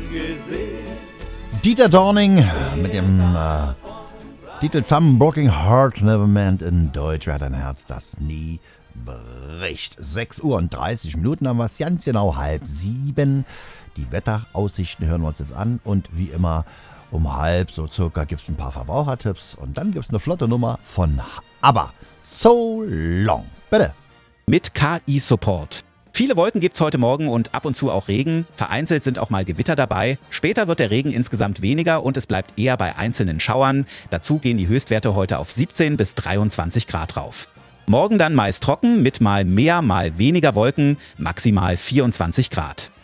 Dieter Dorning mit dem Titel Some Broken Heart Never Meant in Deutsch. Wer hat ein Herz, das nie bricht. 6:30 haben wir es, ganz genau 6:30. Die Wetteraussichten hören wir uns jetzt an und wie immer um 6:30 so circa gibt es ein paar Verbrauchertipps und dann gibt es eine flotte Nummer von ABBA. So Long. Bitte. Mit KI-Support. Viele Wolken gibt's heute Morgen und ab und zu auch Regen. Vereinzelt sind auch mal Gewitter dabei. Später wird der Regen insgesamt weniger und es bleibt eher bei einzelnen Schauern. Dazu gehen die Höchstwerte heute auf 17 bis 23 Grad rauf. Morgen dann meist trocken mit mal mehr, mal weniger Wolken, maximal 24 Grad.